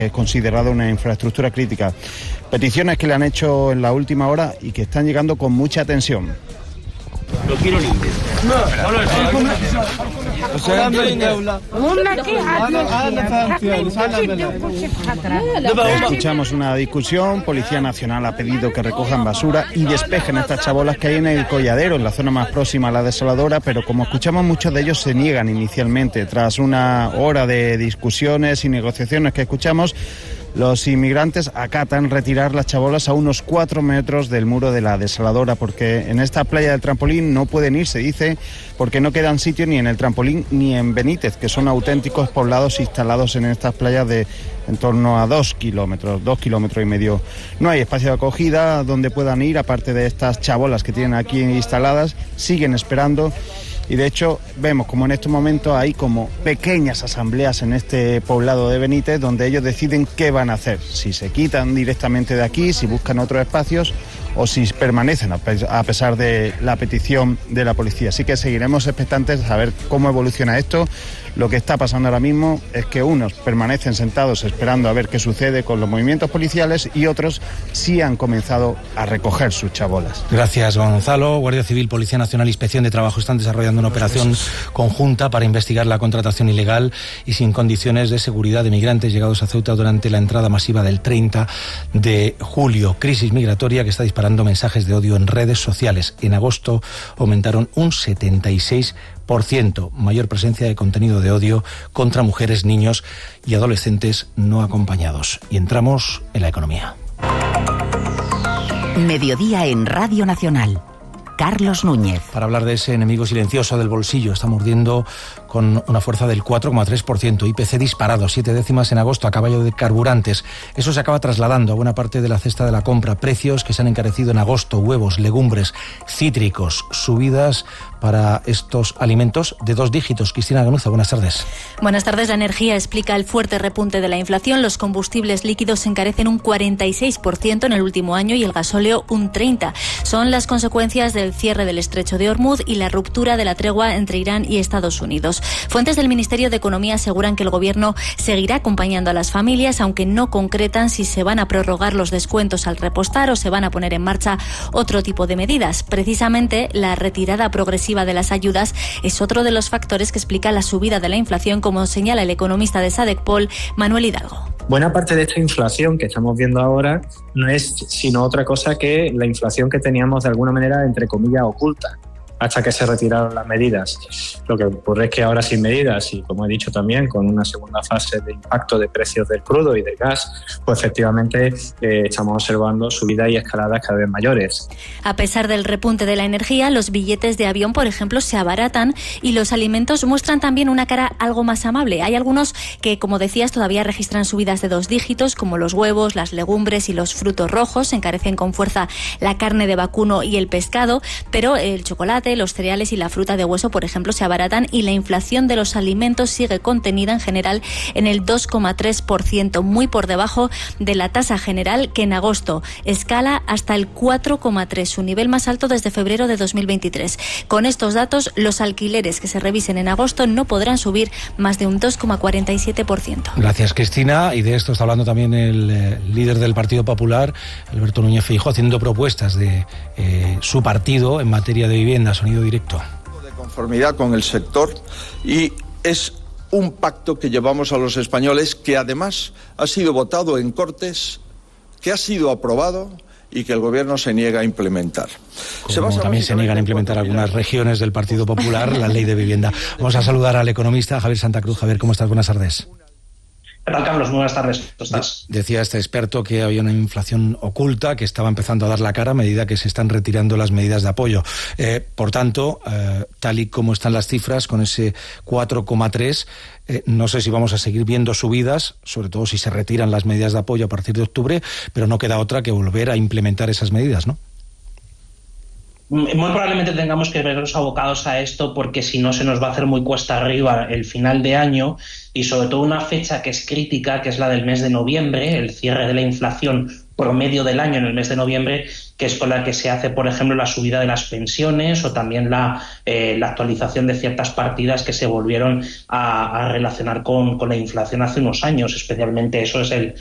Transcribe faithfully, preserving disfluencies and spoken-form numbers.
Es considerado una infraestructura crítica. Peticiones que le han hecho en la última hora y que están llegando con mucha tensión. Lo quiero limpio. Escuchamos una discusión. Policía Nacional ha pedido que recojan basura y despejen estas chabolas que hay en el Colladero, en la zona más próxima a la desaladora, pero como escuchamos, muchos de ellos se niegan inicialmente. Tras una hora de discusiones y negociaciones que escuchamos, los inmigrantes acatan retirar las chabolas a unos cuatro metros del muro de la desaladora, porque en esta playa del Trampolín no pueden ir, se dice, porque no quedan sitios ni en el Trampolín ni en Benítez, que son auténticos poblados instalados en estas playas de en torno a dos kilómetros, dos kilómetros y medio. No hay espacio de acogida donde puedan ir, aparte de estas chabolas que tienen aquí instaladas, siguen esperando. Y de hecho vemos como en estos momentos hay como pequeñas asambleas en este poblado de Benítez donde ellos deciden qué van a hacer, si se quitan directamente de aquí, si buscan otros espacios o si permanecen a pesar de la petición de la policía. Así que seguiremos expectantes a ver cómo evoluciona esto. Lo que está pasando ahora mismo es que unos permanecen sentados esperando a ver qué sucede con los movimientos policiales y otros sí han comenzado a recoger sus chabolas. Gracias, Gonzalo. Guardia Civil, Policía Nacional, Inspección de Trabajo están desarrollando una operación conjunta para investigar la contratación ilegal y sin condiciones de seguridad de migrantes llegados a Ceuta durante la entrada masiva del treinta de julio. Crisis migratoria que está disparando mensajes de odio en redes sociales. En agosto aumentaron un setenta y seis por ciento, mayor presencia de contenido de odio contra mujeres, niños y adolescentes no acompañados. Y entramos en la economía. Mediodía en Radio Nacional. Carlos Núñez. Para hablar de ese enemigo silencioso del bolsillo, está mordiendo con una fuerza del cuatro coma tres por ciento. I P C disparado, siete décimas en agosto a caballo de carburantes. Eso se acaba trasladando a buena parte de la cesta de la compra. Precios que se han encarecido en agosto, huevos, legumbres, cítricos, subidas para estos alimentos de dos dígitos. Cristina Ganuza, buenas tardes. Buenas tardes. La energía explica el fuerte repunte de la inflación. Los combustibles líquidos se encarecen un cuarenta y seis por ciento en el último año y el gasóleo un treinta por ciento. Son las consecuencias del cierre del estrecho de Hormuz y la ruptura de la tregua entre Irán y Estados Unidos. Fuentes del Ministerio de Economía aseguran que el Gobierno seguirá acompañando a las familias, aunque no concretan si se van a prorrogar los descuentos al repostar o se van a poner en marcha otro tipo de medidas. Precisamente, la retirada progresiva de las ayudas es otro de los factores que explica la subida de la inflación, como señala el economista de Sadecpol, Manuel Hidalgo. Buena parte de esta inflación que estamos viendo ahora no es sino otra cosa que la inflación que teníamos de alguna manera, entre comillas, oculta, hasta que se retiraron las medidas. Lo que ocurre es que ahora sin medidas y, como he dicho también, con una segunda fase de impacto de precios del crudo y del gas, pues efectivamente eh, estamos observando subidas y escaladas cada vez mayores. A pesar del repunte de la energía, los billetes de avión, por ejemplo, se abaratan y los alimentos muestran también una cara algo más amable. Hay algunos que, como decías, todavía registran subidas de dos dígitos, como los huevos, las legumbres y los frutos rojos. Se encarecen con fuerza la carne de vacuno y el pescado, pero el chocolate, los cereales y la fruta de hueso, por ejemplo, se abaratan y la inflación de los alimentos sigue contenida en general en el dos coma tres por ciento, muy por debajo de la tasa general, que en agosto escala hasta el cuatro coma tres por ciento, su nivel más alto desde febrero de dos mil veintitrés. Con estos datos, los alquileres que se revisen en agosto no podrán subir más de un dos coma cuarenta y siete por ciento. Gracias, Cristina. Y de esto está hablando también el eh, líder del Partido Popular, Alberto Núñez Feijóo, haciendo propuestas de eh, su partido en materia de vivienda. Sonido directo. De conformidad con el sector, y es un pacto que llevamos a los españoles, que además ha sido votado en Cortes, que ha sido aprobado y que el Gobierno se niega a implementar. Como se también se niegan a implementar algunas regiones del Partido Popular la ley de vivienda. Vamos a saludar al economista Javier Santa Cruz. Javier, ¿cómo estás? Buenas tardes. ¿Qué tal, Carlos? Muy buenas tardes. ¿Cómo estás? Decía este experto que había una inflación oculta que estaba empezando a dar la cara a medida que se están retirando las medidas de apoyo. Eh, por tanto, eh, tal y como están las cifras, con ese cuatro coma tres, eh, no sé si vamos a seguir viendo subidas, sobre todo si se retiran las medidas de apoyo a partir de octubre, pero no queda otra que volver a implementar esas medidas, ¿no? muy probablemente tengamos que vernos abocados a esto porque si no se nos va a hacer muy cuesta arriba el final de año y sobre todo una fecha que es crítica, que es la del mes de noviembre, el cierre de la inflación promedio del año en el mes de noviembre, que es con la que se hace, por ejemplo, la subida de las pensiones o también la, eh, la actualización de ciertas partidas que se volvieron a, a relacionar con, con la inflación hace unos años. Especialmente eso es el,